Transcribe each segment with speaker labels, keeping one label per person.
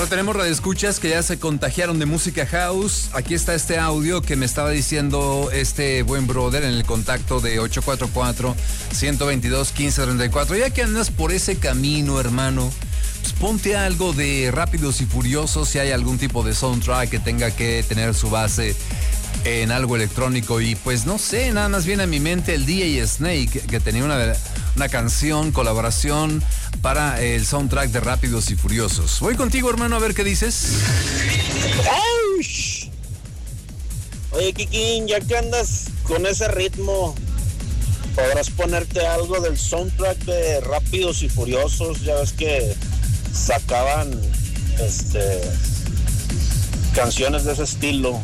Speaker 1: tenemos radioescuchas que ya se contagiaron de música house. Aquí está este audio que me estaba diciendo este buen brother en el contacto de 844-122-1534. Ya que andas por ese camino, hermano, pues ponte algo de Rápidos y Furiosos, si hay algún tipo de soundtrack que tenga que tener su base en algo electrónico. Y pues no sé, nada más viene a mi mente el DJ Snake, que tenía una canción, colaboración para el soundtrack de Rápidos y Furiosos. Voy contigo, hermano, a ver qué dices.
Speaker 2: ¡Aush! Oye, Kikín, ya que andas con ese ritmo, podrás ponerte algo del soundtrack de Rápidos y Furiosos. Ya ves que sacaban canciones de ese estilo,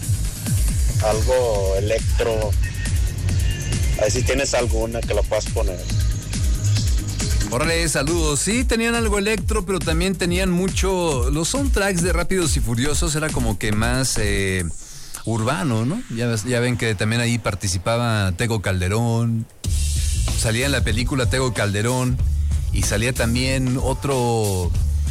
Speaker 2: algo electro. A ver si tienes alguna que la puedas poner.
Speaker 1: Órale, saludos. Sí, tenían algo electro, pero también tenían mucho... Los soundtracks de Rápidos y Furiosos era como que más urbano, ¿no? Ya ven que también ahí participaba Tego Calderón. Salía en la película Tego Calderón. Y salía también otro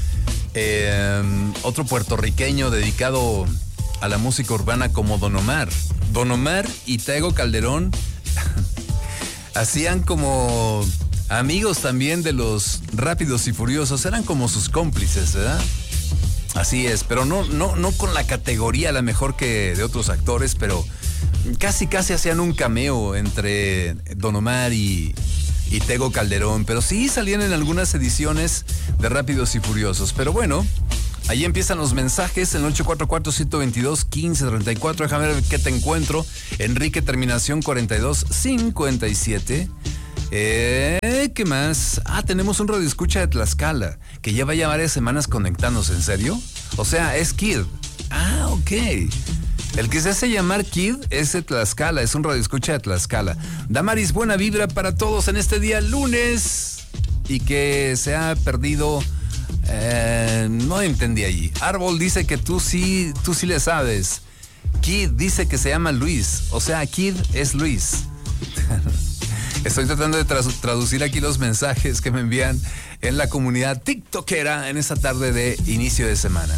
Speaker 1: puertorriqueño dedicado a la música urbana como Don Omar. Don Omar y Tego Calderón hacían como... amigos también de los Rápidos y Furiosos, eran como sus cómplices, ¿verdad? Así es, pero no con la categoría a la mejor que de otros actores, pero casi hacían un cameo entre Don Omar y Tego Calderón, pero sí salían en algunas ediciones de Rápidos y Furiosos. Pero bueno, ahí empiezan los mensajes en el 844-122-1534. Déjame ver qué te encuentro. Enrique, terminación 4257. ¿Qué más? Tenemos un radioescucha de Tlaxcala que lleva ya varias semanas conectándose. ¿En serio? O sea, es Kid. Ok. El que se hace llamar Kid es de Tlaxcala, es un radioescucha de Tlaxcala. Damaris, buena vibra para todos en este día lunes. Y que se ha perdido... no entendí allí. Árbol dice que tú sí le sabes. Kid dice que se llama Luis. O sea, Kid es Luis. Estoy tratando de traducir aquí los mensajes que me envían en la comunidad tiktokera en esta tarde de inicio de semana.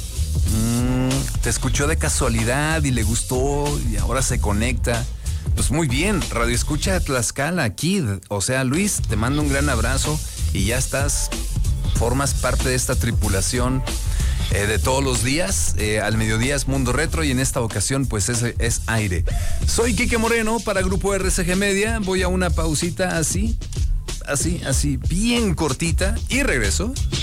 Speaker 1: Te escuchó de casualidad y le gustó y ahora se conecta. Pues muy bien, Radio Escucha de Tlaxcala, Kid. O sea, Luis, te mando un gran abrazo y ya formas parte de esta tripulación de todos los días. Al mediodía es Mundo Retro y en esta ocasión pues es aire. Soy Quique Moreno para Grupo RCG Media. Voy a una pausita así, bien cortita y regreso.